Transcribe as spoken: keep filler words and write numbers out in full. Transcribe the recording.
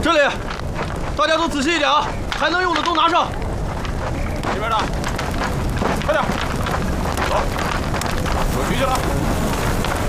这里，大家都仔细一点啊，还能用的都拿上。 这边的，快点！